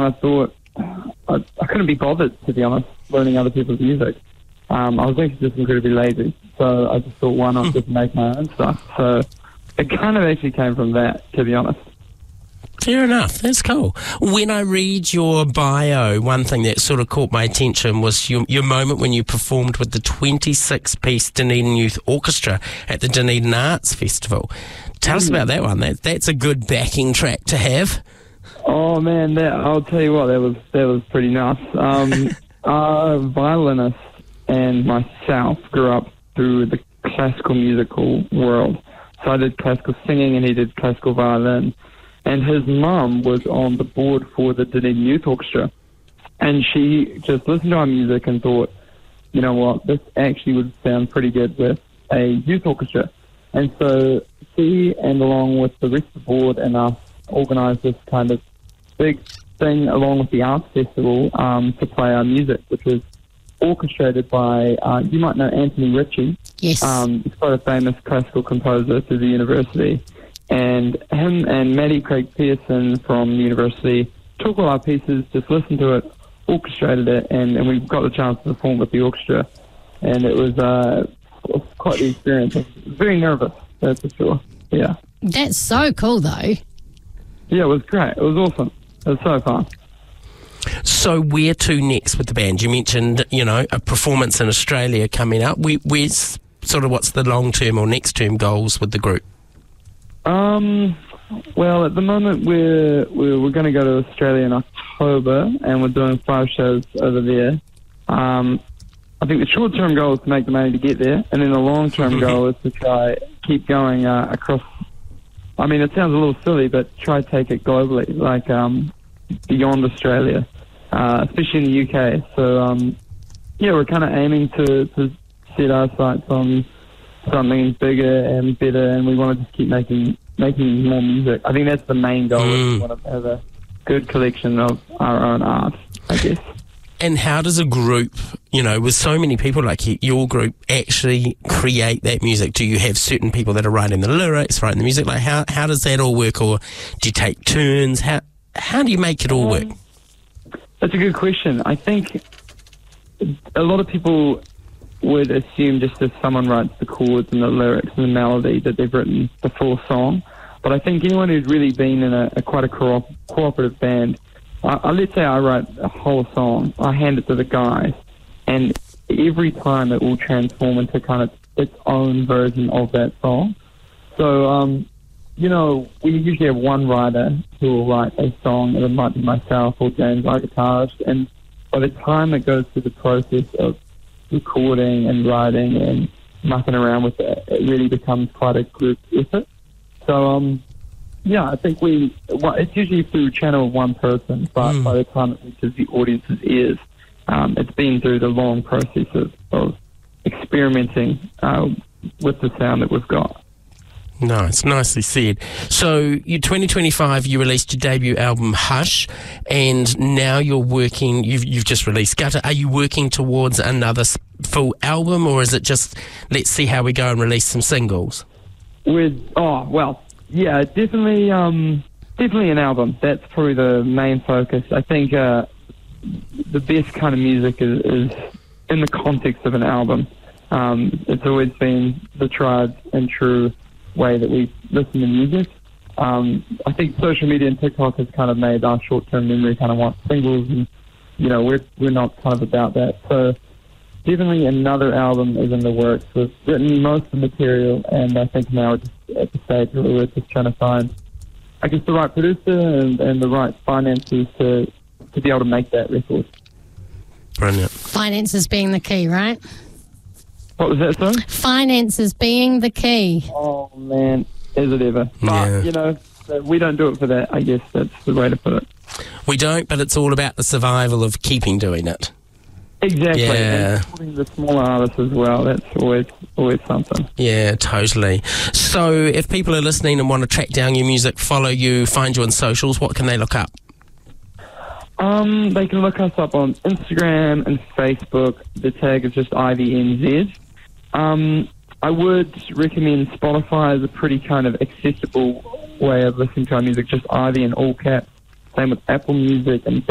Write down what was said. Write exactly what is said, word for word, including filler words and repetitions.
kind of thought I, I couldn't be bothered, to be honest, learning other people's music. Um, I was actually just incredibly lazy, so I just thought, why not just make my own stuff? So it kind of actually came from that, to be honest. Fair enough. That's cool. When I read your bio, one thing that sort of caught my attention was your, your moment when you performed with the twenty-six piece Dunedin Youth Orchestra at the Dunedin Arts Festival. Tell us about that one. That, that's a good backing track to have. Oh, man, that, I'll tell you what, that was that was pretty nuts. Um, our violinist and myself grew up through the classical musical world. So I did classical singing and he did classical violin. And his mum was on the board for the Dunedin Youth Orchestra. And she just listened to our music and thought, you know what, this actually would sound pretty good with a youth orchestra. And so she, and along with the rest of the board and us, organised this kind of big thing along with the Arts Festival um, to play our music, which was orchestrated by, uh, you might know Anthony Ritchie. Yes. Um, he's quite a famous classical composer through the university. And him and Maddie Craig Pearson from the university took all our pieces, just listened to it, orchestrated it, and, and we got the chance to perform with the orchestra. And it was, uh, it was quite the experience. I was very nervous, that's for sure. Yeah. That's so cool, though. Yeah, it was great. It was awesome. It was so fun. So where to next with the band? You mentioned, you know, a performance in Australia coming up. We, where's sort of what's the long-term or next-term goals with the group? Um, well, at the moment we're we're, we're going to go to Australia in October, and we're doing five shows over there. Um, I think the short-term goal is to make the money to get there, and then the long-term goal is to try keep going uh, across. I mean, it sounds a little silly, but try to take it globally, like um, beyond Australia, uh, especially in the U K. So, um, yeah, we're kind of aiming to, to set our sights on something bigger and better, and we want to just keep making making more music. I think that's the main goal. Mm. We want to have a good collection of our own art, I guess. And how does a group, you know, with so many people like your group, actually create that music? Do you have certain people that are writing the lyrics, writing the music? Like, how how does that all work, or do you take turns? How how do you make it all work? Um, that's a good question. I think a lot of people would assume just if someone writes the chords and the lyrics and the melody that they've written the full song. But I think anyone who's really been in a, a quite a co- cooperative band, I, I, let's say I write a whole song, I hand it to the guys, and every time it will transform into kind of its own version of that song. So, um, you know, we usually have one writer who will write a song, and it might be myself or James, our guitarist, and by the time it goes through the process of recording and writing and mucking around with it, it really becomes quite a group effort. So, um, yeah, I think we, well, it's usually through channel of one person, but mm. by the time it reaches the audience's ears, um, it's been through the long process of, of experimenting uh, with the sound that we've got. Nice, nicely said. So, you twenty twenty-five, you released your debut album, Hush, and now you're working, you've, you've just released Gutter. Are you working towards another full album, or is it just, let's see how we go and release some singles? With, oh, well, yeah, definitely, um, definitely an album. That's probably the main focus. I think uh, the best kind of music is, is in the context of an album. Um, it's always been the tried and true way that we listen to music. Um, I think social media and TikTok has kind of made our short-term memory kind of want singles, and, you know, we're we're not kind of about that. So definitely another album is in the works. We've written most of the material, and I think now we're just at the stage where we're just trying to find, I guess, the right producer and, and the right finances to, to be able to make that record. Brilliant. Finances being the key, right? What was that, sorry? Finances being the key. Oh, man, is it ever. But, yeah. you know, we don't do it for that, I guess. That's the way to put it. We don't, but it's all about the survival of keeping doing it. Exactly. Yeah. And supporting the smaller artists as well. That's always always something. Yeah, totally. So if people are listening and want to track down your music, follow you, find you on socials, what can they look up? Um, they can look us up on Instagram and Facebook. The tag is just I V N Z. Um, I would recommend Spotify as a pretty kind of accessible way of listening to our music, just Ivy in all caps. Same with Apple Music and